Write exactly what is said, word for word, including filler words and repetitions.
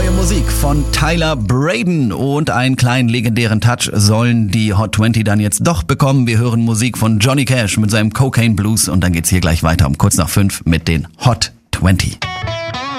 Neue Musik von Tyler Braden und einen kleinen legendären Touch sollen die Hot zwanzig dann jetzt doch bekommen. Wir hören Musik von Johnny Cash mit seinem Cocaine Blues und dann geht's hier gleich weiter um kurz nach fünf mit den Hot zwanzig.